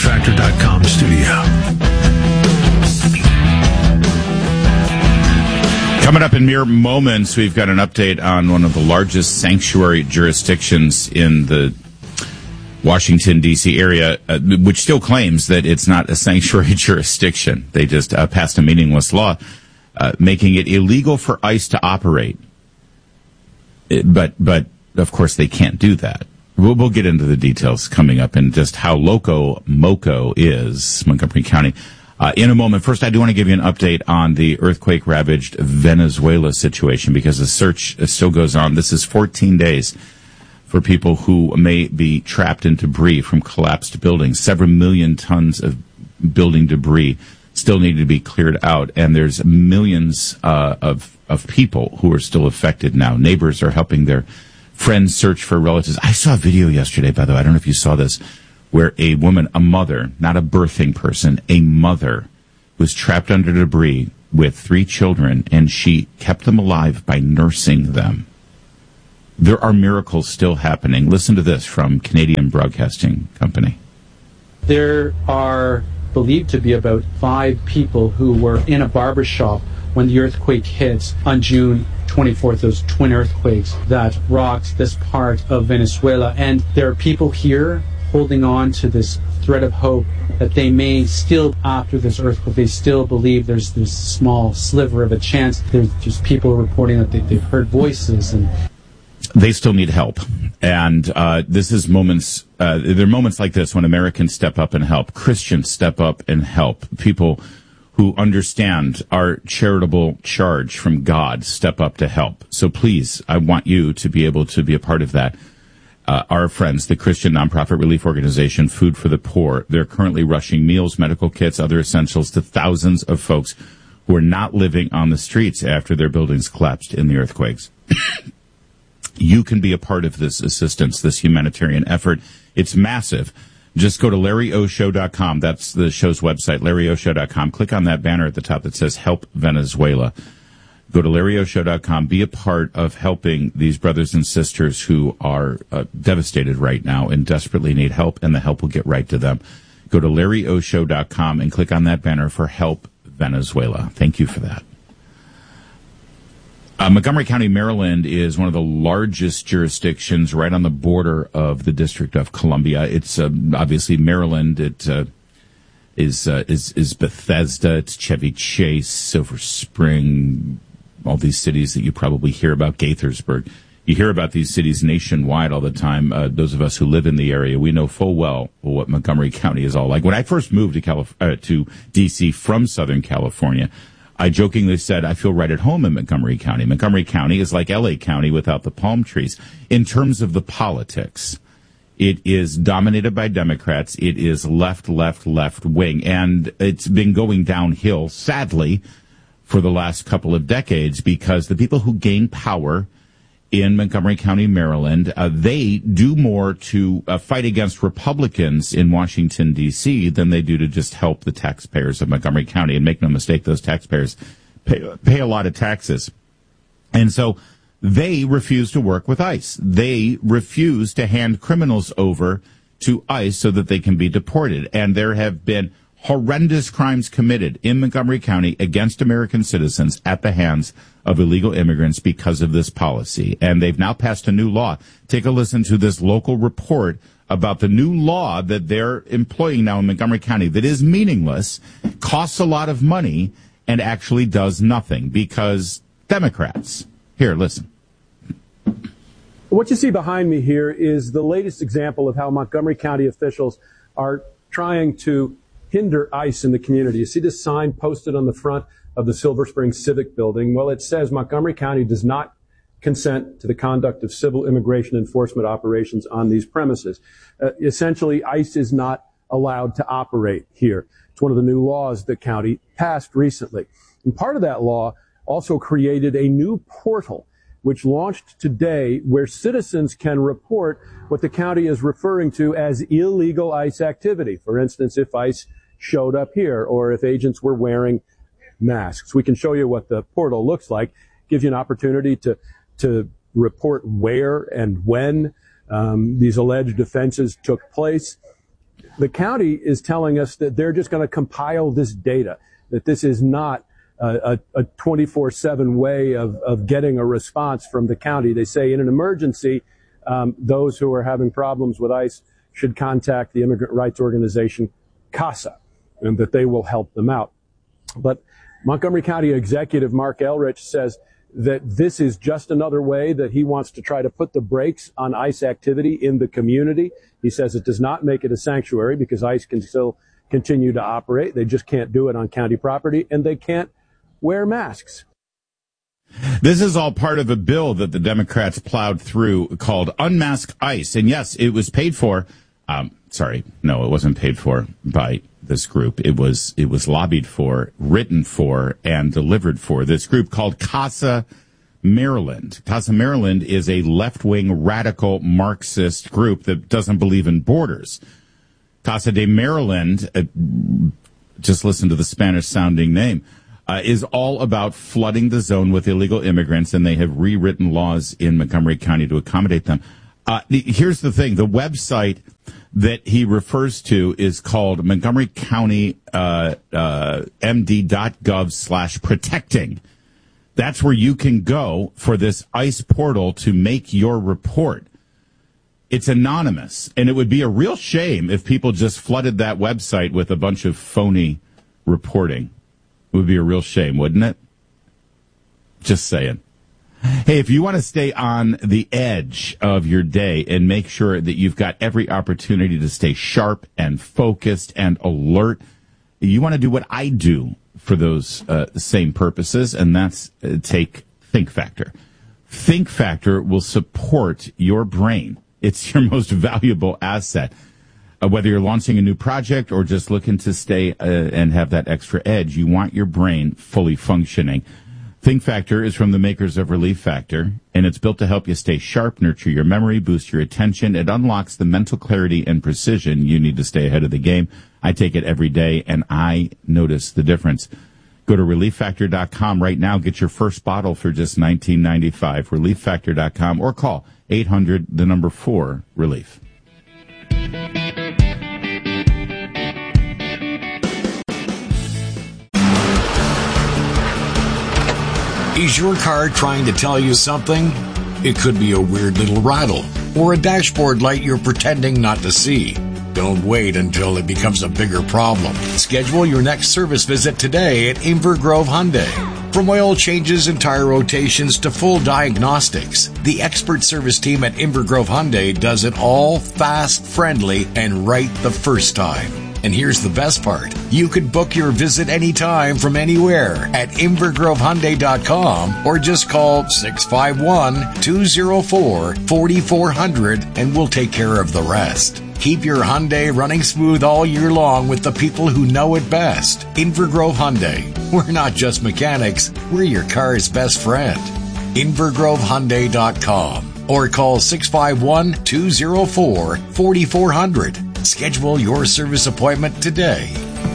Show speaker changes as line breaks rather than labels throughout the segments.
WeatherFactor.com studio.
Coming up in mere moments, we've got an update on one of the largest sanctuary jurisdictions in the Washington, D.C. area, which still claims that it's not a sanctuary jurisdiction. They just passed a meaningless law making it illegal for ICE to operate. But of course, they can't do that. We'll get into the details coming up and just how loco MoCo is, Montgomery County. In a moment. First, I do want to give you an update on the earthquake-ravaged Venezuela situation because the search still goes on. This is 14 days for people who may be trapped in debris from collapsed buildings. Several million tons of building debris still need to be cleared out, and there's millions of people who are still affected now. Neighbors are helping their friends search for relatives. I saw a video yesterday, by the way, I don't know if you saw this, where a woman, a mother, not a birthing person, a mother was trapped under debris with 3 children, and she kept them alive by nursing them. There are miracles still happening. Listen to this from Canadian Broadcasting Company.
There are believed to be about 5 people who were in a barber shop when the earthquake hit on June 24th, those twin earthquakes that rocked this part of Venezuela. And there are people here holding on to this thread of hope that they may still, after this earthquake, they still believe there's this small sliver of a chance. There's just people reporting that they've heard voices and
they still need help. And this is moments, there are moments like this when Americans step up and help. Christians step up and help. People who understand our charitable charge from God step up to help. So please, I want you to be able to be a part of that. Our friends, the Christian nonprofit relief organization Food for the Poor, they're currently rushing meals, medical kits, other essentials to thousands of folks who are not living on the streets after their buildings collapsed in the earthquakes. You can be a part of this assistance, this humanitarian effort. It's massive. Just go to LarryOShow.com. That's the show's website, LarryOShow.com. Click on that banner at the top that says Help Venezuela. Go to LarryOShow.com. Be a part of helping these brothers and sisters who are devastated right now and desperately need help, and the help will get right to them. Go to LarryOShow.com and click on that banner for Help Venezuela. Thank you for that. Montgomery County, Maryland is one of the largest jurisdictions right on the border of the District of Columbia. It's obviously Maryland. It is Bethesda. It's Chevy Chase, Silver Spring, all these cities that you probably hear about, Gaithersburg. You hear about these cities nationwide all the time. Those of us who live in the area, we know full well what Montgomery County is all like. When I first moved to D.C. from Southern California, I jokingly said, I feel right at home in Montgomery County. Montgomery County is like L.A. County without the palm trees. In terms of the politics, it is dominated by Democrats. It is left wing. And it's been going downhill, sadly, for the last couple of decades because the people who gain power in Montgomery County, Maryland, they do more to fight against Republicans in Washington, D.C. than they do to just help the taxpayers of Montgomery County. And make no mistake, those taxpayers pay a lot of taxes. And so they refuse to work with ICE. They refuse to hand criminals over to ICE so that they can be deported. And there have been horrendous crimes committed in Montgomery County against American citizens at the hands of illegal immigrants because of this policy. And they've now passed a new law. Take a listen to this local report about the new law that they're employing now in Montgomery County that is meaningless, costs a lot of money, and actually does nothing because Democrats. Here, listen.
What you see behind me here is the latest example of how Montgomery County officials are trying to hinder ICE in the community. You see this sign posted on the front of the Silver Spring Civic Building. Well, it says Montgomery County does not consent to the conduct of civil immigration enforcement operations on these premises. Essentially, ICE is not allowed to operate here. It's one of the new laws the county passed recently. And part of that law also created a new portal which launched today where citizens can report what the county is referring to as illegal ICE activity. For instance, if ICE showed up here or if agents were wearing masks. We can show you what the portal looks like. Gives you an opportunity to report where and when these alleged offenses took place. the county is telling us that they're just going to compile this data, that this is not a 24/7 way of getting a response from the county. They say in an emergency, those who are having problems with ICE should contact the immigrant rights organization CASA, and that they will help them out. But Montgomery County Executive Mark Elrich says that this is just another way that he wants to try to put the brakes on ICE activity in the community. He says it does not make it a sanctuary because ICE can still continue to operate. They just can't do it on county property, and they can't wear masks.
This is all part of a bill that the Democrats plowed through called Unmask ICE. And yes, it was paid for. No, it wasn't paid for by this group. It was lobbied for, written for, and delivered for this group called CASA Maryland. CASA Maryland is a left-wing radical Marxist group that doesn't believe in borders. Casa de Maryland, just listen to the Spanish-sounding name, is all about flooding the zone with illegal immigrants, and they have rewritten laws in Montgomery County to accommodate them. Here's the thing. The website that he refers to is called Montgomery County MD.gov/protecting. That's where you can go for this ICE portal to make your report. It's anonymous, and it would be a real shame if people just flooded that website with a bunch of phony reporting. It would be a real shame, wouldn't it? Just saying. Hey, if you want to stay on the edge of your day and make sure that you've got every opportunity to stay sharp and focused and alert, you want to do what I do for those same purposes, and that's take Think Factor. Think Factor will support your brain. It's your most valuable asset. Whether you're launching a new project or just looking to stay and have that extra edge, you want your brain fully functioning. Think Factor is from the makers of Relief Factor, and it's built to help you stay sharp, nurture your memory, boost your attention. It unlocks the mental clarity and precision you need to stay ahead of the game. I take it every day, and I notice the difference. Go to ReliefFactor.com right now. Get your first bottle for just $19.95. ReliefFactor.com or call 800-4-RELIEF.
Is your car trying to tell you something? It could be a weird little rattle or a dashboard light you're pretending not to see. Don't wait until it becomes a bigger problem. Schedule your next service visit today at Inver Grove Hyundai. From oil changes and tire rotations to full diagnostics, the expert service team at Inver Grove Hyundai does it all fast, friendly, and right the first time. And here's the best part. You can book your visit anytime from anywhere at InvergroveHyundai.com or just call 651-204-4400 and we'll take care of the rest. Keep your Hyundai running smooth all year long with the people who know it best. Inver Grove Hyundai. We're not just mechanics, we're your car's best friend. InvergroveHyundai.com or call 651-204-4400. Schedule your service appointment today.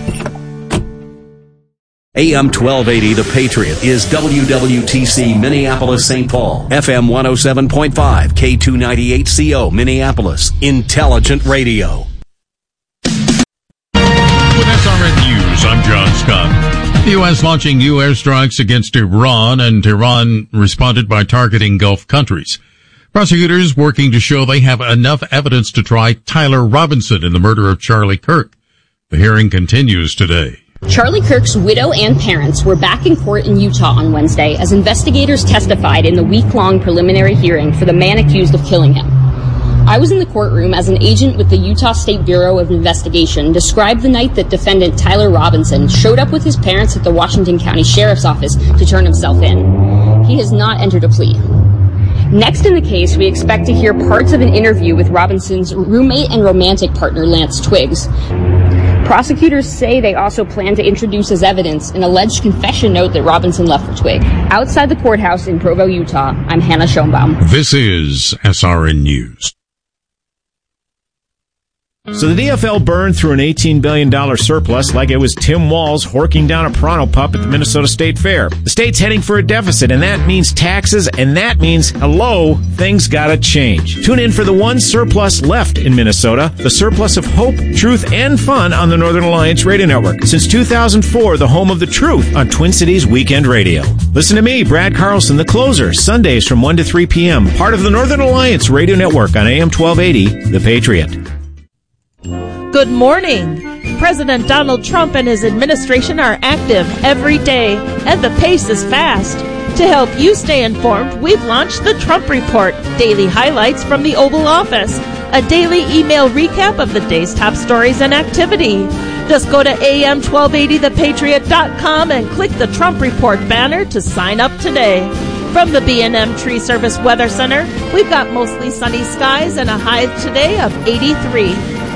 AM 1280, The Patriot, is WWTC Minneapolis, St. Paul. FM 107.5, K298CO, Minneapolis. Intelligent radio.
With SRN News, I'm John Scott. The U.S. launching new airstrikes against Iran, and Iran responded by targeting Gulf countries. Prosecutors working to show they have enough evidence to try Tyler Robinson in the murder of Charlie Kirk. The hearing continues today.
Charlie Kirk's widow and parents were back in court in Utah on Wednesday as investigators testified in the week-long preliminary hearing for the man accused of killing him. I was in the courtroom as an agent with the Utah State Bureau of Investigation described the night that defendant Tyler Robinson showed up with his parents at the Washington County Sheriff's Office to turn himself in. He has not entered a plea. Next in the case, we expect to hear parts of an interview with Robinson's roommate and romantic partner, Lance Twiggs. Prosecutors say they also plan to introduce as evidence an alleged confession note that Robinson left for Twigg. Outside the courthouse in Provo, Utah, I'm Hannah Schoenbaum.
This is SRN News.
So the DFL burned through an $18 billion surplus like it was Tim Walz horking down a Pronto pup at the Minnesota State Fair. The state's heading for a deficit, and that means taxes, and that means, hello, things gotta change. Tune in for the one surplus left in Minnesota, the surplus of hope, truth, and fun on the Northern Alliance Radio Network. Since 2004, the home of the truth on Twin Cities Weekend Radio. Listen to me, Brad Carlson, the closer, Sundays from 1 to 3 p.m., part of the Northern Alliance Radio Network on AM 1280, The Patriot.
Good morning. President Donald Trump and his administration are active every day, and the pace is fast. To help you stay informed, we've launched the Trump Report, daily highlights from the Oval Office, a daily email recap of the day's top stories and activity. Just go to am1280thepatriot.com and click the Trump Report banner to sign up today. From the B&M Tree Service Weather Center, we've got mostly sunny skies and a high today of 83.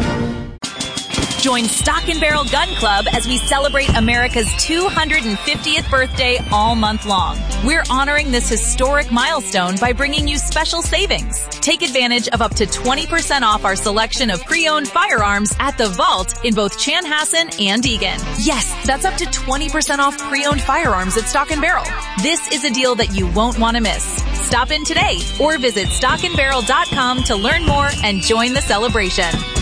Join Stock and Barrel Gun Club as we celebrate America's 250th birthday all month long. We're honoring this historic milestone by bringing you special savings. Take advantage of up to 20% off our selection of pre-owned firearms at the Vault in both Chanhassen and Eagan. Yes, that's up to 20% off pre-owned firearms at Stock and Barrel. This is a deal that you won't want to miss. Stop in today or visit stockandbarrel.com to learn more and join the celebration.